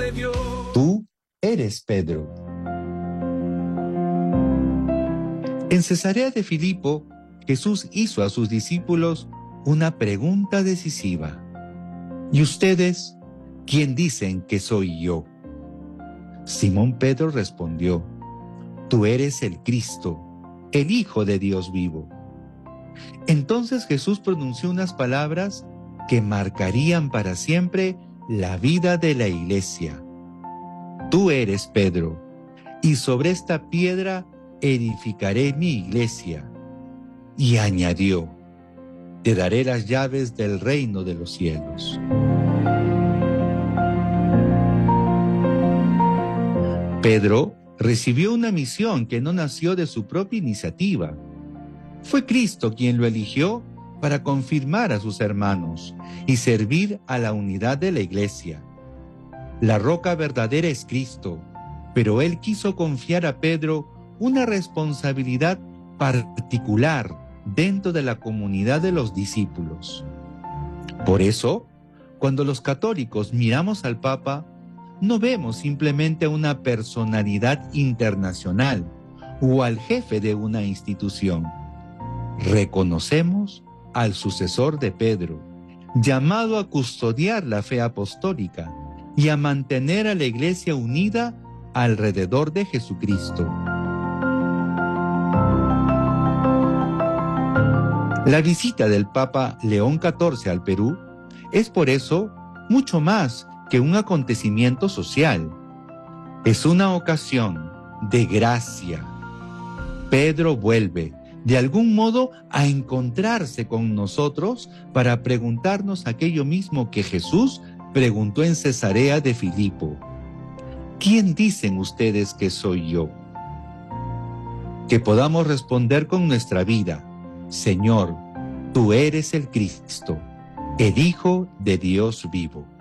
de Dios. Tú eres Pedro. En Cesarea de Filipo, Jesús hizo a sus discípulos una pregunta decisiva. ¿Y ustedes, quién dicen que soy yo? Simón Pedro respondió: Tú eres el Cristo, el Hijo de Dios vivo. Entonces Jesús pronunció unas palabras que marcarían para siempre la vida de la iglesia. Tú eres Pedro, y sobre esta piedra edificaré mi iglesia. Y añadió: Te daré las llaves del reino de los cielos. Pedro recibió una misión que no nació de su propia iniciativa. Fue Cristo quien lo eligió para confirmar a sus hermanos y servir a la unidad de la iglesia. La roca verdadera es Cristo, pero él quiso confiar a Pedro una responsabilidad particular dentro de la comunidad de los discípulos. Por eso, cuando los católicos miramos al Papa, no vemos simplemente a una personalidad internacional o al jefe de una institución. Reconocemos al sucesor de Pedro, llamado a custodiar la fe apostólica y a mantener a la Iglesia unida alrededor de Jesucristo. La visita del Papa León XIV al Perú es por eso mucho más que un acontecimiento social. Es una ocasión de gracia. Pedro vuelve, de algún modo, a encontrarse con nosotros para preguntarnos aquello mismo que Jesús preguntó en Cesarea de Filipo. ¿Quién dicen ustedes que soy yo? Que podamos responder con nuestra vida: Señor, tú eres el Cristo, el Hijo de Dios vivo.